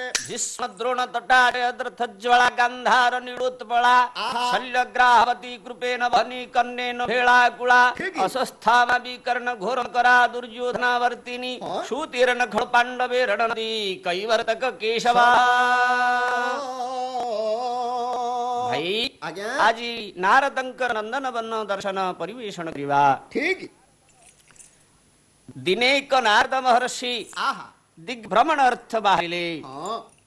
भीष्म द्रोण तटारे अद्रथज्वला गांधार निडोत्पला शल्यग्राहवती कृपेण भनी कन्नेन भेळाकुळा असस्थामा विकर्ण घोर करा दुर्योधनावर्तिनी शूतिर्न खळ पांडवे रणदी कैवर्तक केशवा भाई आज नारदंकर नंदन वन दर्शन परिवेषण करिवा ठीक दिनेक नारद महर्षि दिग्भ्रमण अर्थ बाहिले